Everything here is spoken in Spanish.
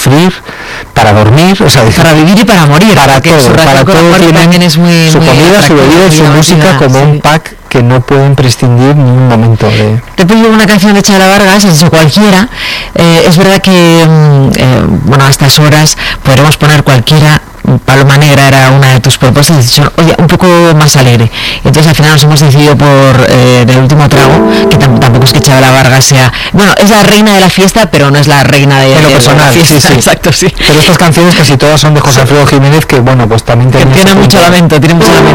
sufrir, para dormir, o sea, para vivir y para morir, para todo también es muy, su muy comida, su bebida y su música como un pack que no pueden prescindir ni un momento de... Te pongo una canción de Chabela Vargas, has dicho cualquiera. Es verdad que bueno, a estas horas podremos poner cualquiera. Paloma Negra era una de tus propuestas, has dicho, oye, un poco más alegre. Entonces al final nos hemos decidido por El último trago, que tampoco es que Chabela Vargas sea... Bueno, es la reina de la fiesta, pero no es la reina de lo personal, la fiesta. sí. Exacto, sí. Pero estas canciones casi todas son de José Alfredo Jiménez, que bueno, pues también tiene mucho lamento,